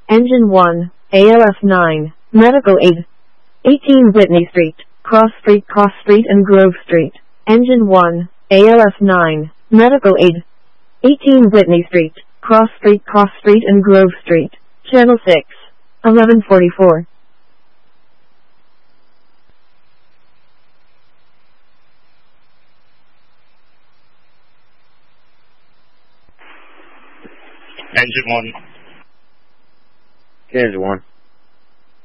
Engine 1, ALF 9, Medical Aid. 18 Whitney Street, Cross Street and Grove Street. Engine 1, ALF 9, Medical Aid. 18 Whitney Street, Cross Street and Grove Street. Channel 6, 1144. Engine 1. Engine 1.